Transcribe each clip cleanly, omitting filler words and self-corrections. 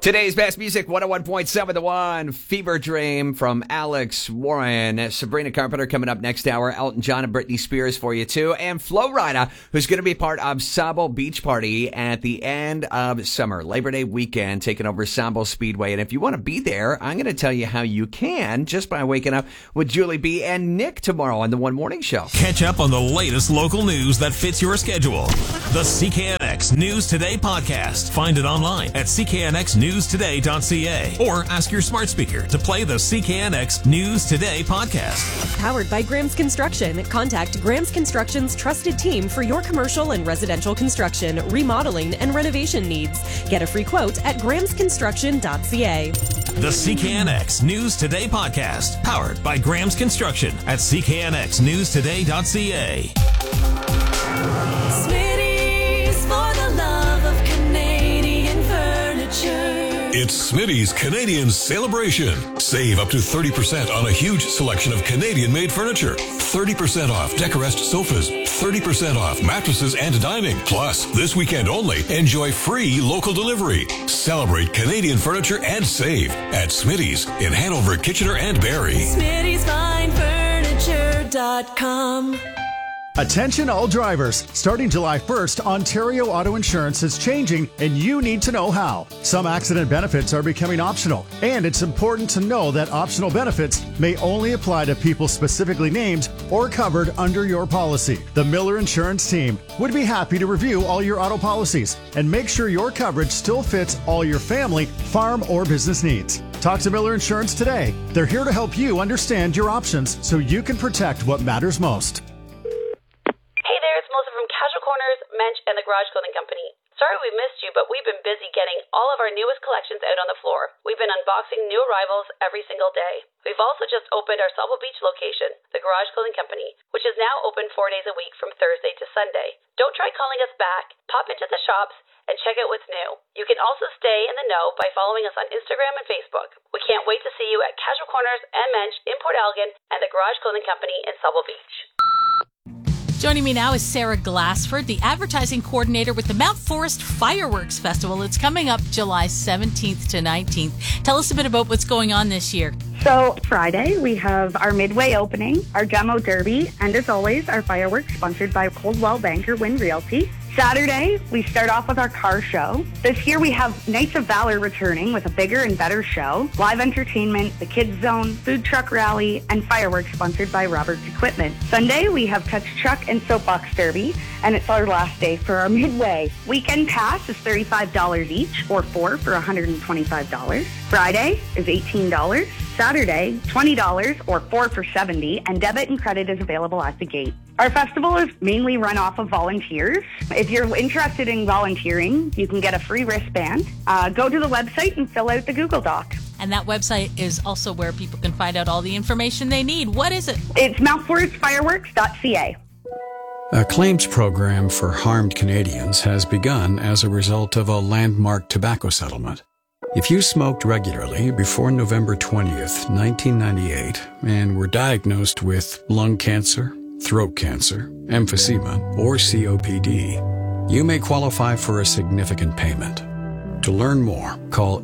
Today's best music, 101.7 The One, Fever Dream from Alex Warren. Sabrina Carpenter coming up next hour. Elton John and Britney Spears for you, too. And Flo Rida, who's going to be part of Sabo Beach Party at the end of summer, Labor Day weekend, taking over Sabo Speedway. And if you want to be there, I'm going to tell you how you can just by waking up with Julie B. and Nick tomorrow on the One Morning Show. Catch up on the latest local news that fits your schedule. The CKNX News Today podcast. Find it online at cknxnewstoday.ca or ask your smart speaker to play the CKNX News Today podcast. Powered by Graham's Construction. Contact Graham's Construction's trusted team for your commercial and residential construction, remodeling, and renovation needs. Get a free quote at grahamsconstruction.ca. The CKNX News Today podcast. Powered by Graham's Construction at cknxnewstoday.ca. It's Smitty's Canadian Celebration. Save up to 30% on a huge selection of Canadian-made furniture. 30% off Decorest sofas. 30% off mattresses and dining. Plus, this weekend only, enjoy free local delivery. Celebrate Canadian furniture and save at Smitty's in Hanover, Kitchener, and Barrie. Smitty'sFineFurniture.com. Attention all drivers. Starting July 1st, Ontario Auto Insurance is changing and you need to know how. Some accident benefits are becoming optional, and it's important to know that optional benefits may only apply to people specifically named or covered under your policy. The Miller Insurance team would be happy to review all your auto policies and make sure your coverage still fits all your family, farm, or business needs. Talk to Miller Insurance today. They're here to help you understand your options so you can protect what matters most. Mensch and the Garage Clothing Company. Sorry we missed you, but we've been busy getting all of our newest collections out on the floor. We've been unboxing new arrivals every single day. We've also just opened our Sabo Beach location, the Garage Clothing Company, which is now open 4 days a week from Thursday to Sunday. Don't try calling us back. Pop into the shops and check out what's new. You can also stay in the know by following us on Instagram and Facebook. We can't wait to see you at Casual Corners and Mensch in Port Elgin and the Garage Clothing Company in Sabo Beach. Joining me now is Sarah Glassford, the advertising coordinator with the Mount Forest Fireworks Festival. It's coming up July 17th to 19th. Tell us a bit about what's going on this year. So Friday, we have our midway opening, our demo derby, and as always, our fireworks sponsored by Coldwell Banker Wind Realty. Saturday, we start off with our car show. This year we have Knights of Valor returning with a bigger and better show, live entertainment, the Kids Zone, food truck rally, and fireworks sponsored by Roberts Equipment. Sunday, we have Touch Truck and Soapbox Derby, and it's our last day for our midway. Weekend pass is $35 each, or 4 for $125. Friday is $18. Saturday, $20 or 4 for $70, and debit and credit is available at the gate. Our festival is mainly run off of volunteers. If you're interested in volunteering, you can get a free wristband. Go to the website and fill out the Google Doc. And that website is also where people can find out all the information they need. What is it? It's mountforestfireworks.ca. A claims program for harmed Canadians has begun as a result of a landmark tobacco settlement. If you smoked regularly before November 20th, 1998, and were diagnosed with lung cancer, throat cancer, emphysema, or COPD, you may qualify for a significant payment. To learn more, call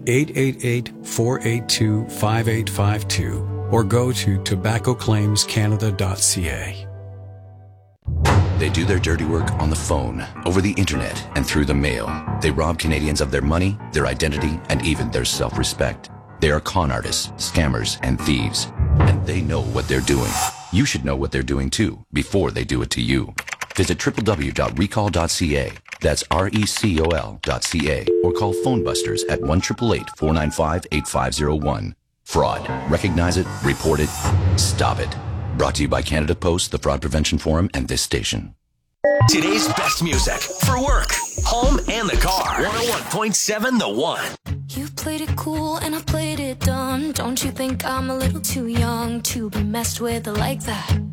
888-482-5852 or go to tobaccoclaimscanada.ca. They do their dirty work on the phone, over the internet, and through the mail. They rob Canadians of their money, their identity, and even their self-respect. They are con artists, scammers, and thieves. And they know what they're doing. You should know what they're doing too, before they do it to you. Visit www.recall.ca. That's recol.ca. Or call Phone Busters at 1-888-495-8501. Fraud. Recognize it, report it, stop it. Brought to you by Canada Post, the Fraud Prevention Forum, and this station. Today's best music for work, home, and the car. 101.7 The One. You played it cool and I played it dumb. Don't you think I'm a little too young to be messed with like that?